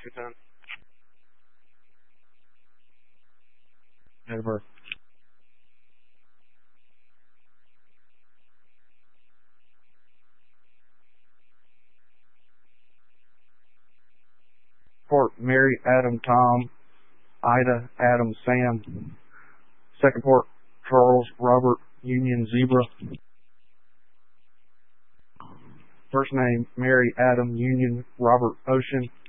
Washington. Date of birth. Port, Mary, Adam, Tom, Ida, Adam, Sam. Second port, Charles, Robert, Union, Zebra. First name, Mary, Adam, Union, Robert, Ocean.